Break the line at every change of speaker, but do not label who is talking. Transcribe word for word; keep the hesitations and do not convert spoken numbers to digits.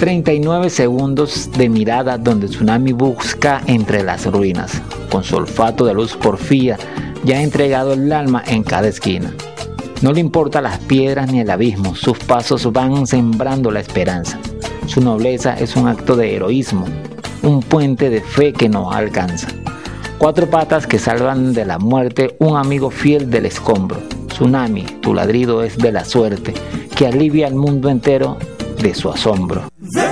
treinta y nueve segundos de mirada donde Tsunami busca entre las ruinas. Con su olfato de luz porfía, ya ha entregado el alma en cada esquina. No le importa las piedras ni el abismo, sus pasos van sembrando la esperanza. Su nobleza es un acto de heroísmo, un puente de fe que nos alcanza. Cuatro patas que salvan de la muerte, un amigo fiel del escombro. Tsunami, tu ladrido es de la suerte, que alivia al mundo entero de su asombro.